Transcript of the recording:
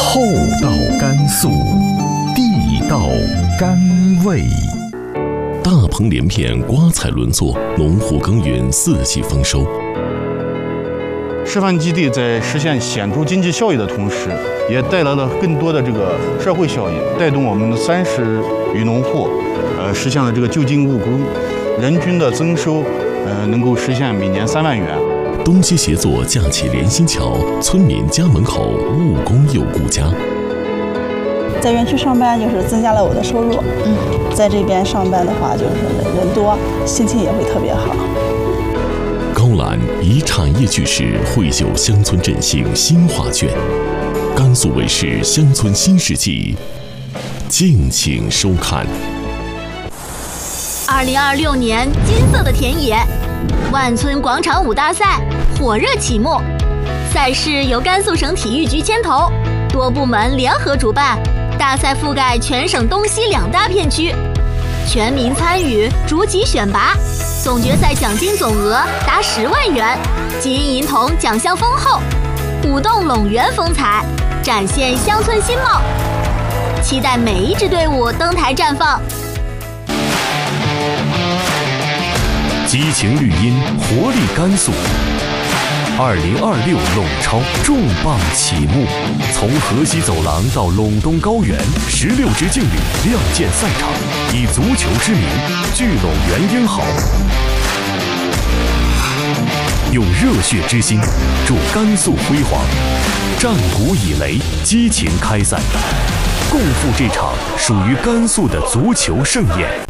厚道甘肃，地道甘味。 大棚连片，瓜彩轮作，农户耕耘，四季丰收。 示范基地在实现显著经济效益的同时，也带来了更多的这个社会效益，带动我们30余农户，实现了这个就近务工，人均的增收，能够实现每年3万元。 东西协作架起连心桥，村民家门口务工又顾家。 在园区上班就是增加了我的收入，在这边上班的话就是人多，心情也会特别好。 高览以产业巨石绘就乡村振兴新画卷，甘肃卫视乡村新世纪，敬请收看。 2026年金色的田野，万村广场舞大赛火热启幕，赛事由甘肃省体育局牵头，多部门联合主办，大赛覆盖全省东西2大片区，全民参与，逐级选拔，总决赛奖金总额达10万元，金银铜奖项丰厚，舞动陇园风采，展现乡村新貌，期待每一支队伍登台绽放。 激情绿茵，活力甘肃。2026陇超重磅启幕，从河西走廊到陇东高原，16支劲旅亮剑赛场，以足球之名聚陇原英豪，用热血之心助甘肃辉煌。战鼓以雷，激情开赛，共赴这场属于甘肃的足球盛宴。